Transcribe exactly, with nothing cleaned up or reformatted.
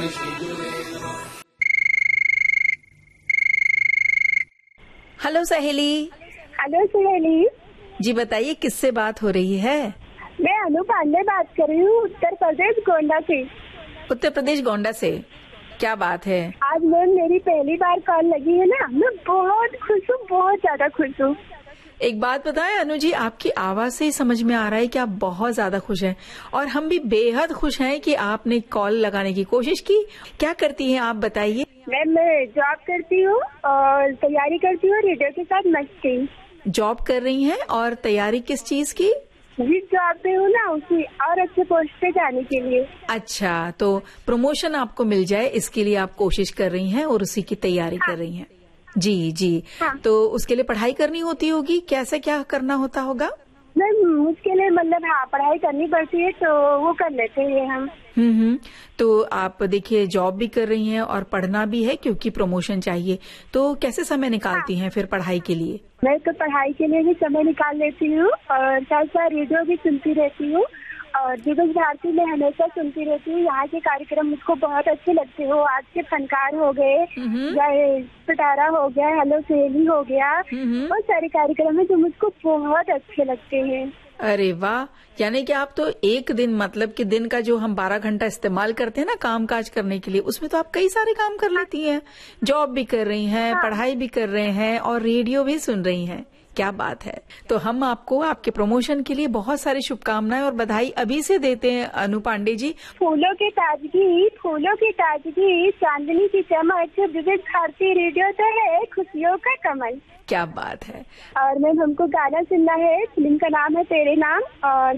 Hello सहेली। Hello सहेली जी बताइए किससे बात हो रही है? मैं अनु पांडे बात कर रही हूँ, उत्तर प्रदेश गोंडा से। उत्तर प्रदेश गोंडा से, क्या बात है? आज मैम मेरी पहली बार कॉल लगी है ना, मैं बहुत खुश हूँ, बहुत ज्यादा खुश हूँ। एक बात बताएं अनु जी, आपकी आवाज से ही समझ में आ रहा है कि आप बहुत ज्यादा खुश हैं और हम भी बेहद खुश हैं कि आपने कॉल लगाने की कोशिश की। क्या करती हैं आप बताइए? मैम मैं जॉब करती हूँ और तैयारी करती हूँ रेडियो के साथ मस्ती। जॉब कर रही हैं और तैयारी किस चीज की? जिस जॉब पे हूँ ना उसी और अच्छे पोस्ट पे जाने के लिए। अच्छा, तो प्रमोशन आपको मिल जाए इसके लिए आप कोशिश कर रही हैं और उसी की तैयारी हाँ। कर रही हैं। जी जी हाँ। तो उसके लिए पढ़ाई करनी होती होगी, कैसे क्या करना होता होगा? मैम उसके लिए मतलब हाँ पढ़ाई करनी पड़ती है, तो वो कर लेते हैं हम। हम्म हम्म तो आप देखिए जॉब भी कर रही हैं और पढ़ना भी है क्योंकि प्रमोशन चाहिए, तो कैसे समय निकालती हैं फिर पढ़ाई के लिए? मैं तो पढ़ाई के लिए भी समय निकाल लेती हूँ और साथ साथ रेडियो भी सुनती रहती हूँ और दिवस भारती में हमेशा सुनती रहती हूँ। यहाँ के कार्यक्रम मुझको बहुत अच्छे लगते हो। आज के फनकार हो गए, चाहे पिटारा हो गया, हेलो सहेली हो गया, बहुत सारे कार्यक्रम है जो मुझको बहुत अच्छे लगते हैं। अरे वाह, यानी कि आप तो एक दिन मतलब कि दिन का जो हम बारह घंटा इस्तेमाल करते हैं ना काम काज करने के लिए, उसमें तो आप कई सारे काम कर लेती हैं। जॉब भी कर रही हैं, हाँ। पढ़ाई भी कर रहे हैं और रेडियो भी सुन रही हैं। क्या बात है। तो हम आपको आपके प्रमोशन के लिए बहुत सारी शुभकामनाएं और बधाई अभी से देते हैं अनु पांडे जी। फूलों की ताजगी, फूलों की ताजगी, चांदनी की चमक, विविध भारती रेडियो तो है खुशियों का कमल। क्या बात है। और मैम हमको गाना सुनना है, फिल्म का नाम है तेरे नाम और